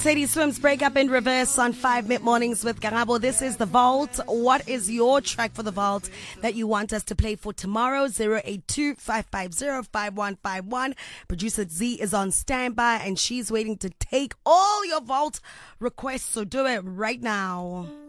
Sadie Swims break up in reverse on 5 mid-mornings with Karabo. This is The Vault. What is your track for The Vault that you want us to play for tomorrow? 082-550-5151. Producer Z is on standby and she's waiting to take all your Vault requests, so do it right now.